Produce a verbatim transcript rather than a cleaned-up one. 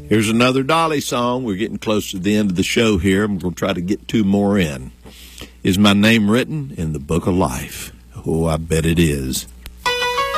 Here's another Dolly song. We're getting close to the end of the show here. I'm going to try to get two more in. Is my name written in the book of life? Oh, I bet it is.